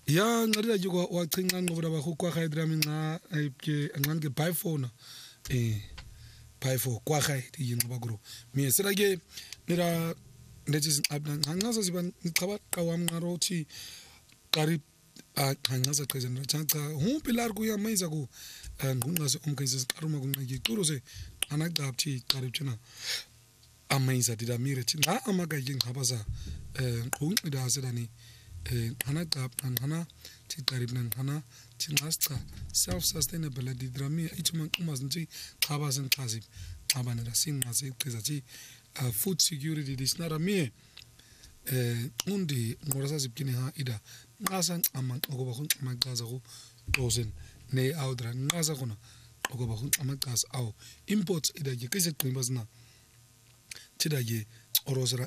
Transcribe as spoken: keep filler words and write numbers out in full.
ya nqadila ke wa cinca ngoba ba go kwa ga dira minga ke ngan ke by phone eh by phone kwa ga di ngoba gro mi sera ke nira ndetsi abna ngangaza ziba ngicaba qawamnqaro uthi qari angaza qheze nrachacha hu pilar ku ya maiza ku ngungase umkayise siqaruma kunqiki quru se anaqapthi qari thina amaiza didamire thina amaka ke ngqabaza qunqida selani xana qapha xana thiqarib nan xana thinqascha self sustainability drami ithuma nquma zinthi xaba senxazib xabana la sinqase iqiza thi food security disnara mi eh undi ngorasa zibkini ha ida nqasa nqama ngoba kunqamaqaza ku dozen ne awdra nqasa khona ngoba kunqamaqaza aw imports ida ke kise qimba zina thida ke orosera